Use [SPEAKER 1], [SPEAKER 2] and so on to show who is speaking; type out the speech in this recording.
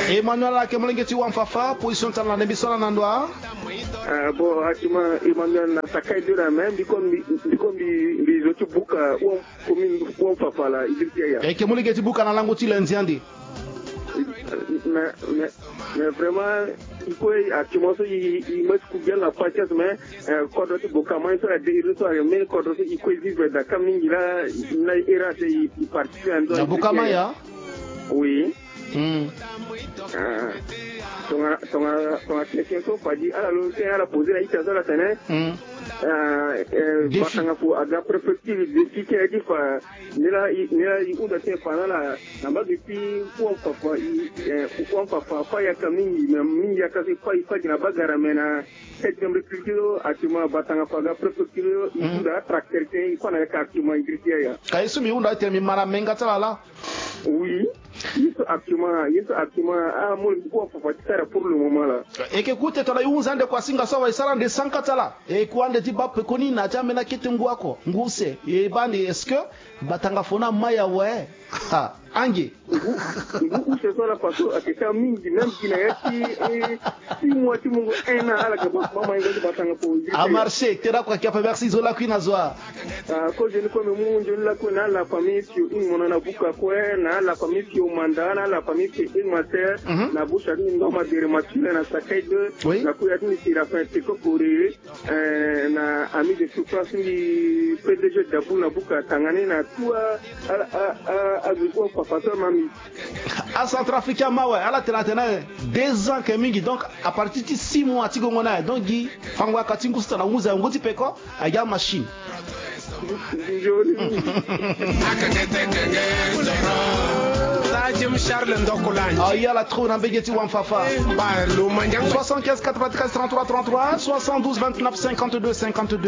[SPEAKER 1] Emmanuel la kemlengeti wa mfafa position tala na bisona na ndoa.
[SPEAKER 2] Bon akima Emmanuel na sakai de la même bi zotu buka wa commune wa mfafa la idiltia ya.
[SPEAKER 1] Kemlengeti buka na lango tilenziandi.
[SPEAKER 2] Mais vraiment il faut actuellement il met bien la patience mais quand tu boka moi ça des ressources mais quand il faut vivre dans camin là na era il participe en
[SPEAKER 1] na boka maya
[SPEAKER 2] oui ton question pas dit alors le la poser la ita la tene batanga pour aga perspective de qui qui a dit fa nila unda te fa la namba depuis pour papa ya kamingi na mingi ya kasi fa na bagara mena septembre culture atima batanga pour aga perspective unda tracteur ke ikona ka atima ingritia ya
[SPEAKER 1] kaisu mi unda te mi mara menga tala
[SPEAKER 2] oui isso actuellement mon pour le moment là
[SPEAKER 1] et que écoute tola yunzande kwa singa sawa isala de sankatala et kwande tibape koni na jamela kitungu wako nguse e bandi est-ce que batanga fona maya we ha ange
[SPEAKER 2] nguku c'est ça la façon à que mingi même qui na yati si moi tu mungu ena ala que mama ingo batanga pour
[SPEAKER 1] a marché tera kwa kia merci zola kwina zoa
[SPEAKER 2] ko je ne comme mungu la ko na la famille qui une monana buka ko na la famille qui mandana la famille qui une mater na busha ni ngoma de rematule na sakai de na ko yati ni la fin te ko kore na ami de souffrance ni PDG d'Abu na buka tangani na toi a pasteur mami
[SPEAKER 1] à Centrafrique mawe ala tena 2 ans que mingi donc à partir de 6 mois ti gongona donc gi fangwa katingu sta na uza ngoti peko aya machine il y a la trône en Begeti Wamfafa 75 94 33 33 72 29 52 52